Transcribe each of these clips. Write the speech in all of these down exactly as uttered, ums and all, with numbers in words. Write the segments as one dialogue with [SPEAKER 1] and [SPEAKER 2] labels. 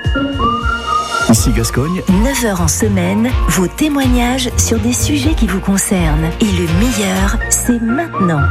[SPEAKER 1] Ici Gascogne.
[SPEAKER 2] neuf heures en semaine, vos témoignages sur des sujets qui vous concernent. Et le meilleur, c'est maintenant.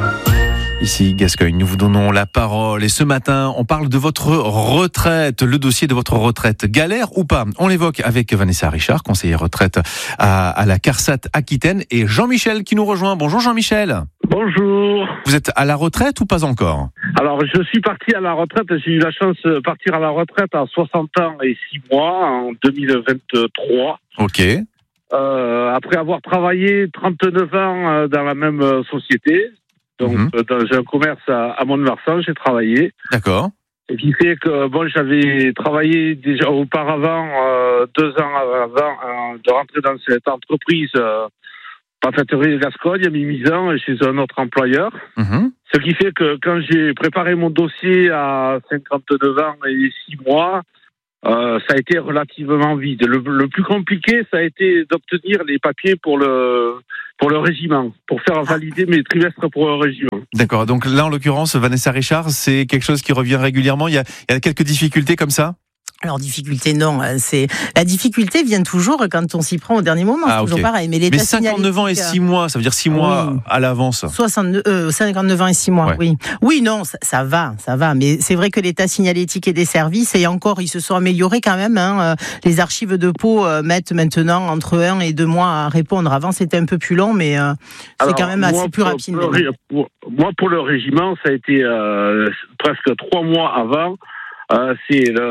[SPEAKER 1] Ici Gascogne, nous vous donnons la parole et ce matin, on parle de votre retraite, le dossier de votre retraite. Galère ou pas? On l'évoque avec Vanessa Richard, conseillère retraite à, à la CARSAT Aquitaine, et Jean-Michel qui nous rejoint. Bonjour Jean-Michel.
[SPEAKER 3] Bonjour.
[SPEAKER 1] Vous êtes à la retraite ou pas encore?
[SPEAKER 3] Alors, je suis parti à la retraite. J'ai eu la chance de partir à la retraite à soixante ans et six mois en deux mille vingt-trois.
[SPEAKER 1] Ok.
[SPEAKER 3] Euh, après avoir travaillé trente-neuf ans dans la même société, donc mmh. dans un commerce à, à Mont-de-Marsan, j'ai travaillé.
[SPEAKER 1] D'accord.
[SPEAKER 3] Ce qui fait que bon, j'avais travaillé déjà auparavant, euh, deux ans avant euh, de rentrer dans cette entreprise. Euh, Papeterie de Gascogne, à Mimizan, chez un autre employeur. Mmh. Ce qui fait que quand j'ai préparé mon dossier à cinquante-neuf ans et six mois, euh, ça a été relativement vide. Le, le plus compliqué, ça a été d'obtenir les papiers pour le, pour le régiment, pour faire valider mes trimestres pour un régiment.
[SPEAKER 1] D'accord, donc là en l'occurrence, Vanessa Richard, c'est quelque chose qui revient régulièrement. Il y a, il y a quelques difficultés comme ça?
[SPEAKER 4] Alors, difficulté, non. C'est la difficulté vient toujours quand on s'y prend au dernier moment.
[SPEAKER 1] Ah,
[SPEAKER 4] c'est toujours
[SPEAKER 1] okay.
[SPEAKER 4] pareil. Mais,
[SPEAKER 1] mais cinquante-neuf ans et six mois, ça veut dire six mois oui. à l'avance.
[SPEAKER 4] soixante-deux, euh, cinquante-neuf ans et six mois, ouais. oui. Oui, non, ça, ça va, ça va. Mais c'est vrai que l'état signalétique et des services, et encore, ils se sont améliorés quand même. Hein. Les archives de Pau euh, mettent maintenant entre un et deux mois à répondre. Avant, c'était un peu plus long, mais euh, c'est Alors, quand même assez
[SPEAKER 3] moi,
[SPEAKER 4] plus
[SPEAKER 3] pour,
[SPEAKER 4] rapide.
[SPEAKER 3] Pour le, pour, moi, pour le régiment, ça a été euh, presque trois mois avant. Euh, c'est le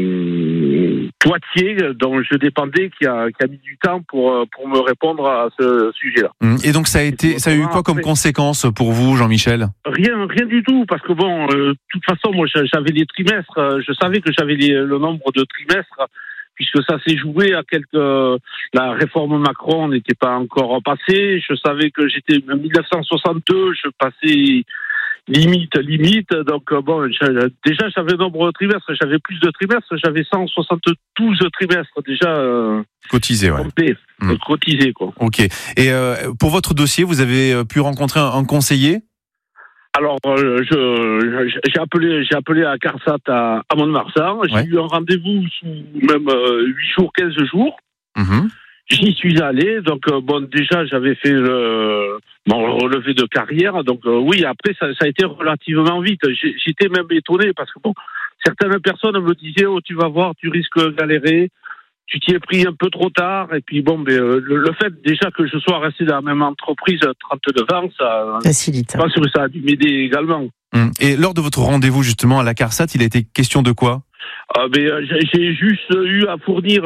[SPEAKER 3] euh, Poitiers dont je dépendais qui a, qui a mis du temps pour, pour me répondre à ce sujet-là.
[SPEAKER 1] Et donc ça a été, ça a eu quoi comme conséquence pour vous, Jean-Michel?
[SPEAKER 3] Rien, rien du tout, parce que bon, euh, de toute façon, moi j'avais les trimestres, je savais que j'avais les, le nombre de trimestres, puisque ça s'est joué à quelques. La réforme Macron n'était pas encore passée. Je savais que j'étais en dix-neuf cent soixante-deux, je passais. Limite, limite. Donc, bon, déjà, j'avais nombre de trimestres. J'avais plus de trimestres. J'avais cent soixante-douze trimestres déjà. Euh,
[SPEAKER 1] cotisés, ouais.
[SPEAKER 3] Comptés, mmh. Cotisés, quoi.
[SPEAKER 1] Ok. Et euh, pour votre dossier, vous avez pu rencontrer un, un conseiller?
[SPEAKER 3] Alors, euh, je, j'ai appelé, j'ai appelé à CARSAT à, à Mont-de-Marsan. J'ai ouais. eu un rendez-vous sous même euh, huit jours, quinze jours. Mmh. J'y suis allé, donc euh, bon, déjà j'avais fait le, mon relevé de carrière, donc euh, oui, après ça, ça a été relativement vite. J'ai, j'étais même étonné parce que bon, certaines personnes me disaient oh tu vas voir, tu risques de galérer, tu t'y es pris un peu trop tard, et puis bon, mais euh, le, le fait déjà que je sois resté dans la même entreprise trente-neuf ans, ça
[SPEAKER 4] facilite.
[SPEAKER 3] Je pense que ça a dû m'aider également.
[SPEAKER 1] Et lors de votre rendez-vous justement à la CARSAT, il a été question de quoi?
[SPEAKER 3] Euh, mais, j'ai, j'ai juste eu à fournir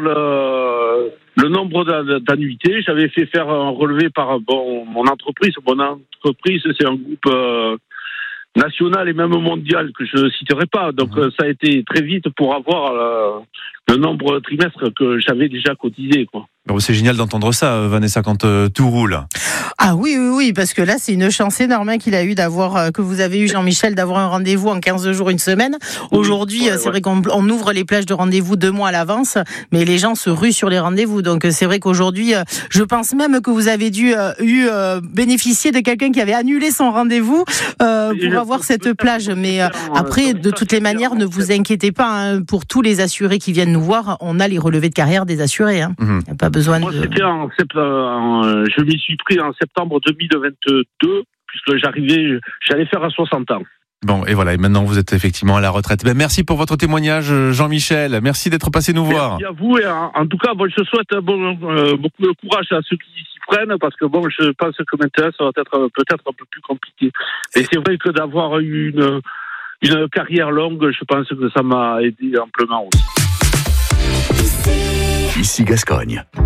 [SPEAKER 3] le, le nombre d'annuités. J'avais fait faire un relevé par bon, mon entreprise. Mon entreprise, c'est un groupe euh, national et même mondial que je ne citerai pas. Donc, mmh. ça a été très vite pour avoir euh, le nombre de trimestres que j'avais déjà cotisé, quoi.
[SPEAKER 1] Bon, c'est génial d'entendre ça, Vanessa, quand euh, tout roule.
[SPEAKER 4] Ah oui, oui, oui, parce que là, c'est une chance énorme qu'il a eu d'avoir, euh, que vous avez eu, Jean-Michel, d'avoir un rendez-vous en quinze jours, une semaine. Aujourd'hui, oui, ouais, c'est ouais. vrai qu'on on ouvre les plages de rendez-vous deux mois à l'avance, mais les gens se ruent sur les rendez-vous. Donc, c'est vrai qu'aujourd'hui, euh, je pense même que vous avez dû euh, eu, euh, bénéficier de quelqu'un qui avait annulé son rendez-vous euh, pour avoir cette plage. Mais euh, après, de toutes les manières, ne vous inquiétez pas. Hein, pour tous les assurés qui viennent nous voir, on a les relevés de carrière des assurés. Hein. Mmh. Il n'y a pas besoin
[SPEAKER 3] Moi,
[SPEAKER 4] de...
[SPEAKER 3] c'était en septembre, en, je m'y suis pris en septembre deux mille vingt-deux, puisque j'arrivais, j'allais faire à soixante ans.
[SPEAKER 1] Bon, et voilà, et maintenant vous êtes effectivement à la retraite. Ben, merci pour votre témoignage, Jean-Michel. Merci d'être passé nous voir.
[SPEAKER 3] Merci à vous, et en, en tout cas, bon, je souhaite bon, euh, beaucoup de courage à ceux qui s'y prennent, parce que bon, je pense que maintenant, ça va être peut-être un peu plus compliqué. Et c'est vrai que d'avoir eu une, une carrière longue, je pense que ça m'a aidé amplement aussi.
[SPEAKER 1] Ici Gascogne.